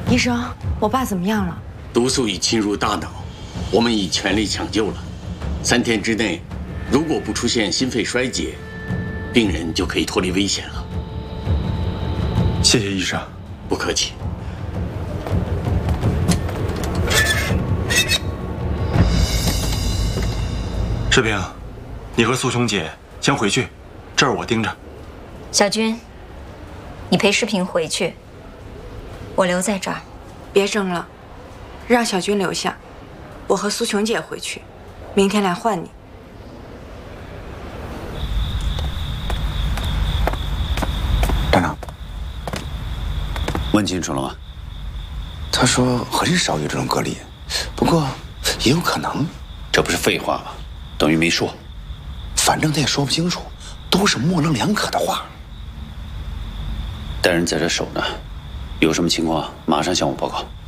医生，我爸怎么样了？ 毒素已侵入大脑，我们已全力抢救了。3天之内，如果不出现心肺衰竭，病人就可以脱离危险了。 谢谢医生。 不客气。 世平，你和苏琼姐先回去，这儿我盯着。 小军，你陪世平回去，我留在这儿。 别争了，让小军留下，我和苏琼姐回去，明天来换你。 站长，问清楚了吗？他说很少有这种个例，不过也有可能。 这不是废话吗？等于没说。 反正他也说不清楚，都是模棱两可的话。 带人在这守呢，有什么情况马上向我报告。